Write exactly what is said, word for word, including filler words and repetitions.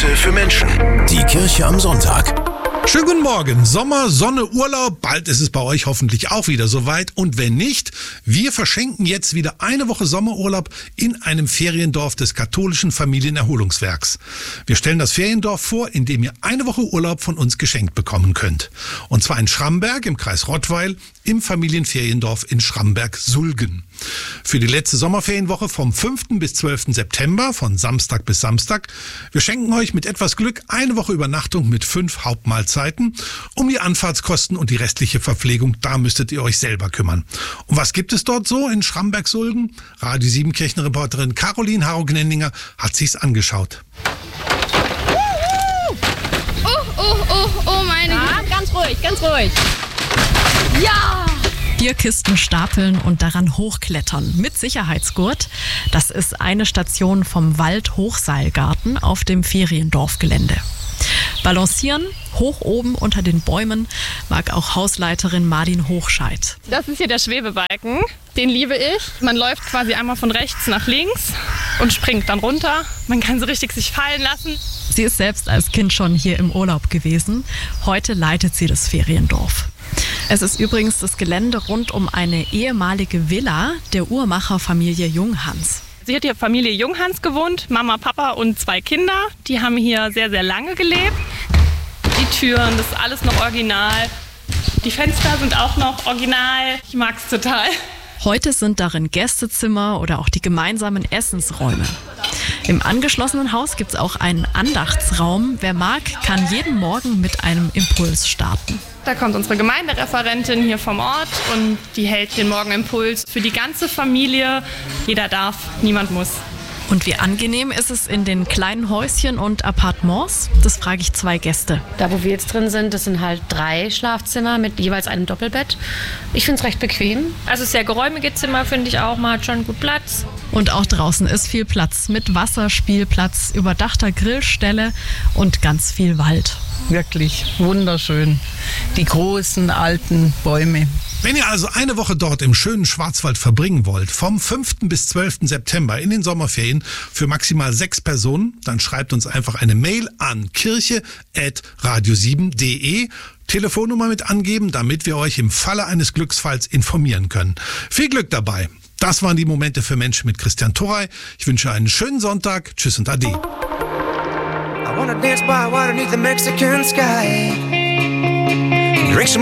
Momente für Menschen. Die Kirche am Sonntag. Schönen guten Morgen. Sommer, Sonne, Urlaub. Bald ist es bei euch hoffentlich auch wieder soweit. Und wenn nicht, wir verschenken jetzt wieder eine Woche Sommerurlaub in einem Feriendorf des katholischen Familienerholungswerks. Wir stellen das Feriendorf vor, in dem ihr eine Woche Urlaub von uns geschenkt bekommen könnt. Und zwar in Schramberg im Kreis Rottweil im Familienferiendorf in Schramberg-Sulgen. Für die letzte Sommerferienwoche vom fünften bis zwölften September, von Samstag bis Samstag. Wir schenken euch mit etwas Glück eine Woche Übernachtung mit fünf Hauptmahlzeiten. Um die Anfahrtskosten und die restliche Verpflegung, da müsstet ihr euch selber kümmern. Und was gibt es dort so in Schramberg-Sulgen? Radio sieben Kirchenreporterin Caroline Harrow-Gnendinger hat sich's angeschaut. Oh, oh, oh, oh meine ja, Güte. Ganz ruhig, ganz ruhig. Ja! Vier Kisten stapeln und daran hochklettern mit Sicherheitsgurt. Das ist eine Station vom Wald-Hochseilgarten auf dem Feriendorfgelände. Balancieren, hoch oben unter den Bäumen, mag auch Hausleiterin Martin Hochscheid. Das ist hier der Schwebebalken, den liebe ich. Man läuft quasi einmal von rechts nach links und springt dann runter. Man kann so richtig sich fallen lassen. Sie ist selbst als Kind schon hier im Urlaub gewesen. Heute leitet sie das Feriendorf. Es ist übrigens das Gelände rund um eine ehemalige Villa der Uhrmacherfamilie Junghans. Sie hat hier Familie Junghans gewohnt, Mama, Papa und zwei Kinder. Die haben hier sehr, sehr lange gelebt. Die Türen, das ist alles noch original. Die Fenster sind auch noch original. Ich mag es total. Heute sind darin Gästezimmer oder auch die gemeinsamen Essensräume. Im angeschlossenen Haus gibt es auch einen Andachtsraum. Wer mag, kann jeden Morgen mit einem Impuls starten. Da kommt unsere Gemeindereferentin hier vom Ort und die hält den Morgenimpuls für die ganze Familie. Jeder darf, niemand muss. Und wie angenehm ist es in den kleinen Häuschen und Appartements? Das frage ich zwei Gäste. Da, wo wir jetzt drin sind, das sind halt drei Schlafzimmer mit jeweils einem Doppelbett. Ich finde es recht bequem. Also sehr geräumige Zimmer finde ich auch, man hat schon gut Platz. Und auch draußen ist viel Platz mit Wasserspielplatz, überdachter Grillstelle und ganz viel Wald. Wirklich wunderschön. Die großen alten Bäume. Wenn ihr also eine Woche dort im schönen Schwarzwald verbringen wollt, vom fünften bis zwölften September in den Sommerferien für maximal sechs Personen, dann schreibt uns einfach eine Mail an kirche at radio sieben punkt de. Telefonnummer mit angeben, damit wir euch im Falle eines Glücksfalls informieren können. Viel Glück dabei. Das waren die Momente für Menschen mit Christian Torey. Ich wünsche einen schönen Sonntag. Tschüss und Ade. I wanna dance by water beneath the Mexican sky. Drink some